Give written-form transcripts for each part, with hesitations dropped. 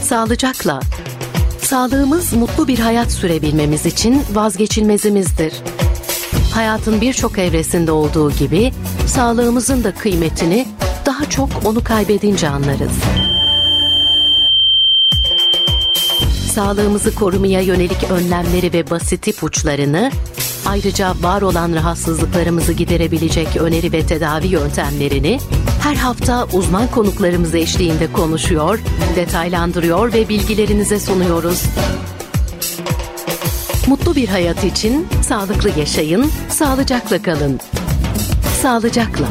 Sağlıcakla. Sağlığımız mutlu bir hayat sürebilmemiz için vazgeçilmezimizdir. Hayatın birçok evresinde olduğu gibi sağlığımızın da kıymetini daha çok onu kaybedince anlarız. Sağlığımızı korumaya yönelik önlemleri ve basit ipuçlarını, ayrıca var olan rahatsızlıklarımızı giderebilecek öneri ve tedavi yöntemlerini her hafta uzman konuklarımız eşliğinde konuşuyor, detaylandırıyor ve bilgilerinize sunuyoruz. Mutlu bir hayat için sağlıklı yaşayın, sağlıcakla kalın. Sağlıcakla.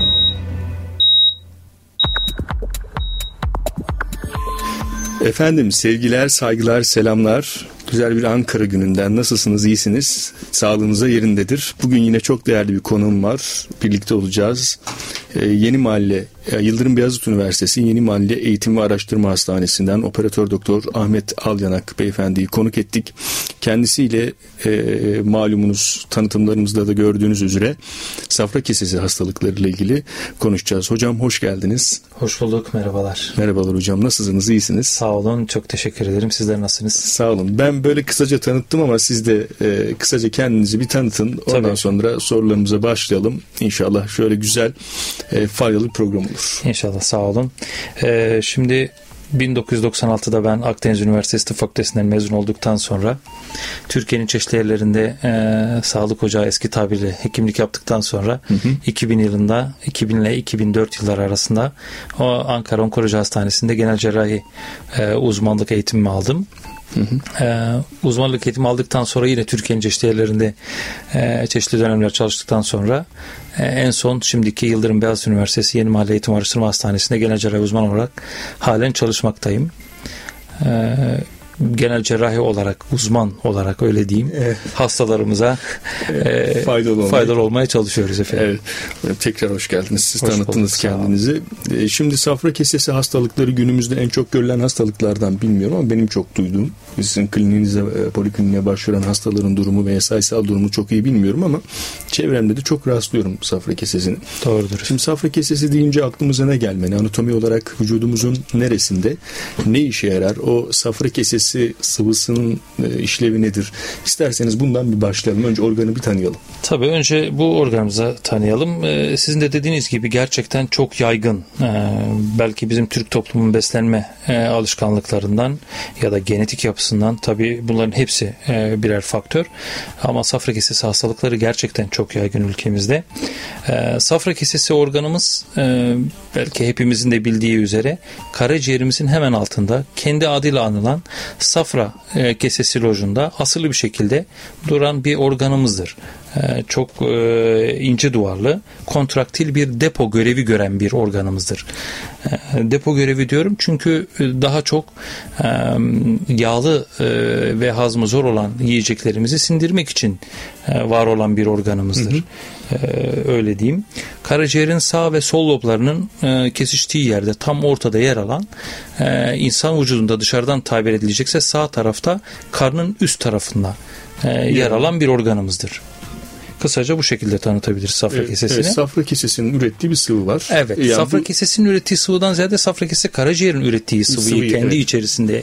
Efendim sevgiler, saygılar, selamlar. Güzel bir Ankara gününden nasılsınız, iyisiniz? Sağlığınıza yerindedir. Bugün yine çok değerli bir konuğum var. Birlikte olacağız. Yeni Mahalle, Yıldırım Beyazıt Üniversitesi Yeni Mahalle Eğitim ve Araştırma Hastanesi'nden Operatör Doktor Ahmet Alyanak beyefendiyi konuk ettik. Kendisiyle malumunuz tanıtımlarımızda da gördüğünüz üzere safra kesesi hastalıklarıyla ilgili konuşacağız. Hocam hoş geldiniz. Hoş bulduk, merhabalar. Merhabalar hocam, nasılsınız, iyisiniz? Sağ olun, çok teşekkür ederim. Sizler nasılsınız? Sağ olun. Ben böyle kısaca tanıttım ama siz de kısaca kendinizi bir tanıtın. Ondan Tabii. Sonra sorularımıza başlayalım. İnşallah şöyle güzel faydalı bir program olur. İnşallah, sağ olun. Şimdi 1996'da ben Akdeniz Üniversitesi Tıp Fakültesinden mezun olduktan sonra Türkiye'nin çeşitli yerlerinde sağlık ocağı eski tabirle hekimlik yaptıktan sonra 2000 yılında 2000 ile 2004 yılları arasında o Ankara Onkoloji Hastanesi'nde genel cerrahi uzmanlık eğitimimi aldım. Uzmanlık eğitimi aldıktan sonra yine Türkiye'nin çeşitli yerlerinde çeşitli dönemler çalıştıktan sonra en son şimdiki Yıldırım Beyazıt Üniversitesi Yeni Mahalle Eğitim Araştırma Hastanesi'nde genel cerrahi uzman olarak halen çalışmaktayım. Genel cerrahi olarak, uzman olarak öyle diyeyim, hastalarımıza faydalı olmaya çalışıyoruz efendim. Evet. Tekrar hoş geldiniz. Siz tanıttınız kendinizi. Şimdi safra kesesi hastalıkları günümüzde en çok görülen hastalıklardan, bilmiyorum ama benim çok duyduğum, sizin kliniğinize, polikliniğe başvuran hastaların durumu veya sayısal durumu çok iyi bilmiyorum ama çevremde de çok rastlıyorum safra kesesini. Doğrudur. Şimdi safra kesesi deyince aklımıza ne gelmeli? Anatomi olarak vücudumuzun neresinde, ne işe yarar? O safra kesesi sıvısının işlevi nedir? İsterseniz bundan bir başlayalım. Önce organı bir tanıyalım. Tabii önce bu organımızı tanıyalım. Sizin de dediğiniz gibi gerçekten çok yaygın. Belki bizim Türk toplumunun beslenme alışkanlıklarından ya da genetik yapısından, tabii bunların hepsi birer faktör. Ama safra kesesi hastalıkları gerçekten çok yaygın ülkemizde. Safra kesesi organımız belki hepimizin de bildiği üzere karaciğerimizin hemen altında kendi adıyla anılan safra kesesi lojunda asılı bir şekilde duran bir organımızdır. Çok ince duvarlı, kontraktil bir depo görevi gören bir organımızdır. Depo görevi diyorum çünkü daha çok yağlı ve hazmı zor olan yiyeceklerimizi sindirmek için var olan bir organımızdır. Öyle diyeyim. Karaciğerin sağ ve sol loblarının kesiştiği yerde tam ortada yer alan, insan vücudunda dışarıdan tabir edilecekse sağ tarafta karnın üst tarafında yer alan bir organımızdır. Kısaca bu şekilde tanıtabiliriz safra kesesini. Evet, safra kesesinin ürettiği bir sıvı var. Evet, yani safra kesesinin ürettiği sıvıdan ziyade safra kesesi karaciğerin ürettiği sıvıyı kendi içerisinde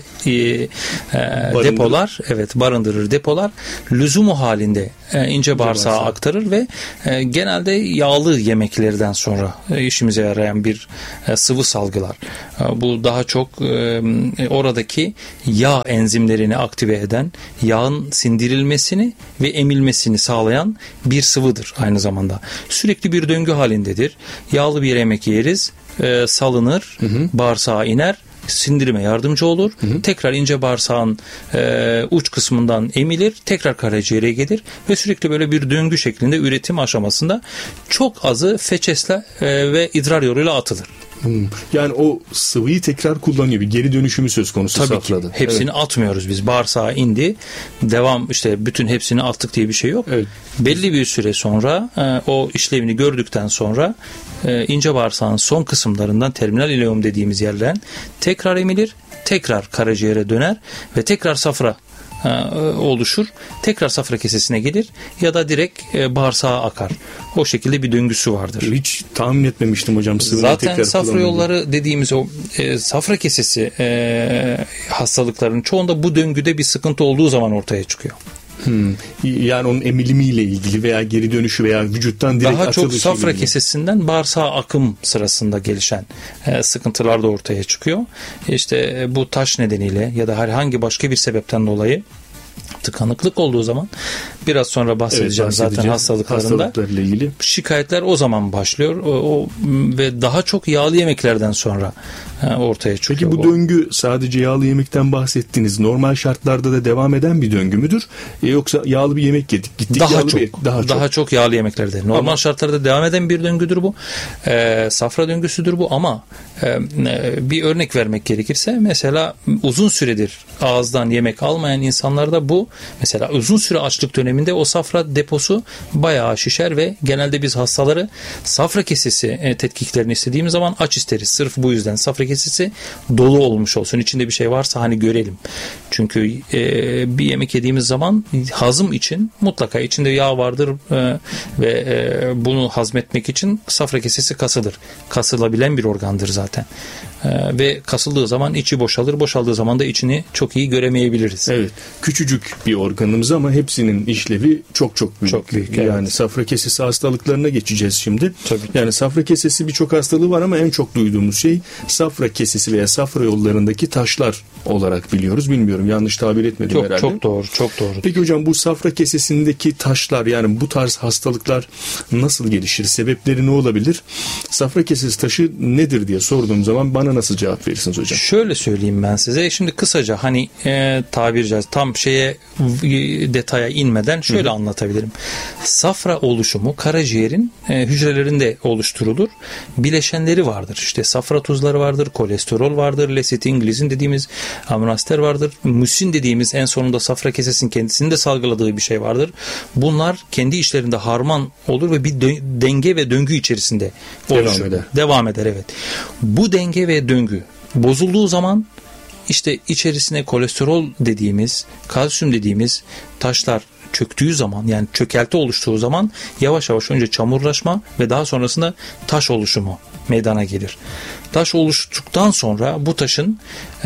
depolar, barındırır, depolar. Lüzumu halinde ince bağırsağa aktarır ve genelde yağlı yemeklerden sonra işimize yarayan bir sıvı salgılar. Bu daha çok oradaki yağ enzimlerini aktive eden, yağın sindirilmesini ve emilmesini sağlayan bir sıvıdır aynı zamanda. Sürekli bir döngü halindedir. Yağlı bir yemek yeriz, salınır, bağırsağa iner, sindirime yardımcı olur. Tekrar ince bağırsağın uç kısmından emilir, tekrar karaciğere gelir ve sürekli böyle bir döngü şeklinde üretim aşamasında çok azı feçesle ve idrar yoluyla atılır. Yani o sıvıyı tekrar kullanıyor. Bir geri dönüşümü söz konusu tabii safrada. Ki. Hepsini atmıyoruz biz. Bağırsağa indi. Devam, işte bütün hepsini attık diye bir şey yok. Evet. Belli bir süre sonra o işlevini gördükten sonra ince bağırsağın son kısımlarından, terminal ileum dediğimiz yerden tekrar emilir, tekrar karaciğere döner ve tekrar safra oluşur. Tekrar safra kesesine gelir ya da direkt bağırsağa akar. O şekilde bir döngüsü vardır. Hiç tahmin etmemiştim hocam. Zaten safra yolları dediğimiz o safra kesesi hastalıkların çoğunda bu döngüde bir sıkıntı olduğu zaman ortaya çıkıyor. Yani onun emilimiyle ilgili veya geri dönüşü veya vücuttan direkt daha çok safra ilgili. Kesesinden bağırsağa akım sırasında gelişen sıkıntılar da ortaya çıkıyor. İşte bu taş nedeniyle ya da herhangi başka bir sebepten dolayı tıkanıklık olduğu zaman biraz sonra bahsedeceğim zaten hastalıklarıyla ilgili. Şikayetler o zaman başlıyor ve daha çok yağlı yemeklerden sonra ortaya çıkıyor. Peki bu döngü sadece yağlı yemekten bahsettiniz. Normal şartlarda da devam eden bir döngü müdür? Yoksa yağlı bir yemek yedik. Gittik daha çok yağlı yemeklerde. Normal şartlarda devam eden bir döngüdür bu. Safra döngüsüdür bu ama bir örnek vermek gerekirse mesela uzun süredir ağızdan yemek almayan insanlarda bu mesela uzun süre açlık döneminde o safra deposu bayağı şişer ve genelde biz hastaları safra kesesi tetkiklerini istediğimiz zaman aç isteriz. Sırf bu yüzden safra kesesi dolu olmuş olsun. İçinde bir şey varsa hani görelim. Çünkü bir yemek yediğimiz zaman hazım için mutlaka içinde yağ vardır ve bunu hazmetmek için safra kesesi kasılır. Kasılabilen bir organdır zaten. Ve kasıldığı zaman içi boşalır. Boşaldığı zaman da içini çok iyi göremeyebiliriz. Evet. Küçücük bir organımız ama hepsinin işlevi çok büyük. Çok büyük. Yani evet. safra kesesi hastalıklarına geçeceğiz şimdi. Tabii. Yani safra kesesi birçok hastalığı var ama en çok duyduğumuz şey safra kesesi veya safra yollarındaki taşlar olarak biliyoruz. Bilmiyorum, yanlış tabir etmedim herhalde. Çok doğru. Peki hocam bu safra kesesindeki taşlar, yani bu tarz hastalıklar nasıl gelişir? Sebepleri ne olabilir? Safra kesesi taşı nedir diye sorduğum zaman bana nasıl cevap verirsiniz hocam? Şöyle söyleyeyim ben size. Şimdi kısaca hani tabiri caizse tam detaya inmeden şöyle anlatabilirim. Safra oluşumu karaciğerin hücrelerinde oluşturulur. Bileşenleri vardır. İşte safra tuzları vardır, kolesterol vardır, lesitin, glizin dediğimiz amino asitler vardır. Musin dediğimiz en sonunda safra kesesinin kendisinin de salgıladığı bir şey vardır. Bunlar kendi işlerinde harman olur ve bir denge ve döngü içerisinde oluşur. Devam eder evet. Bu denge ve döngü bozulduğu zaman işte içerisine kolesterol dediğimiz, kalsiyum dediğimiz taşlar çöktüğü zaman, yani çökelti oluştuğu zaman yavaş yavaş önce çamurlaşma ve daha sonrasında taş oluşumu meydana gelir. Taş oluştuktan sonra bu taşın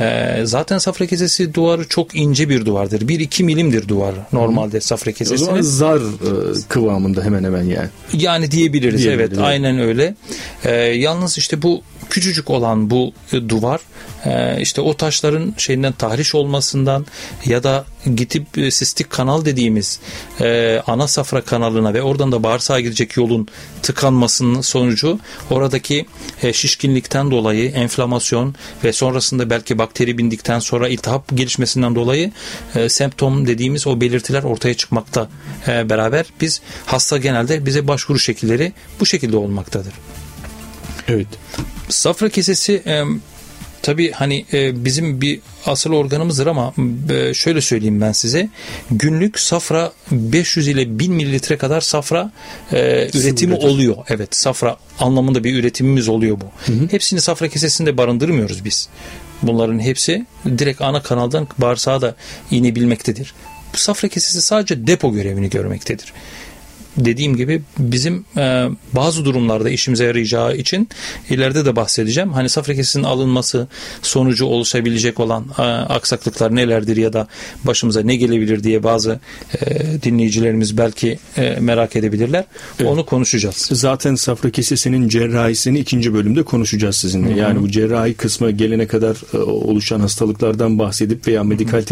zaten safra kesesi duvarı çok ince bir duvardır. 1-2 milimdir duvarı normalde safra kesesinin. O zaman zar kıvamında hemen hemen yani. Yani diyebiliriz evet. Aynen öyle. Yalnız işte bu küçücük olan bu duvar işte o taşların tahriş olmasından ya da gidip sistik kanal dediğimiz ana safra kanalına ve oradan da bağırsağa gidecek yolun tıkanmasının sonucu oradaki şişkinlikten dolayı enflamasyon ve sonrasında belki bakteri bindikten sonra iltihap gelişmesinden dolayı semptom dediğimiz o belirtiler ortaya çıkmakta beraber biz hasta genelde bize başvuru şekilleri bu şekilde olmaktadır. Evet. Safra kesesi tabii hani bizim bir asıl organımızdır ama şöyle söyleyeyim ben size. Günlük safra 500 ile 1000 mililitre kadar safra üretimi oluyor. Evet, safra anlamında bir üretimimiz oluyor bu. Hepsini safra kesesinde barındırmıyoruz biz. Bunların hepsi direkt ana kanaldan bağırsağa da inebilmektedir. Bu safra kesesi sadece depo görevini görmektedir. Dediğim gibi bizim bazı durumlarda işimize yarayacağı için ileride de bahsedeceğim. Hani safra kesesinin alınması sonucu oluşabilecek olan aksaklıklar nelerdir ya da başımıza ne gelebilir diye bazı dinleyicilerimiz belki merak edebilirler. Evet. Onu konuşacağız. Zaten safra kesesinin cerrahisini 2. bölümde konuşacağız sizinle. Yani bu cerrahi kısma gelene kadar oluşan hastalıklardan bahsedip veya medikal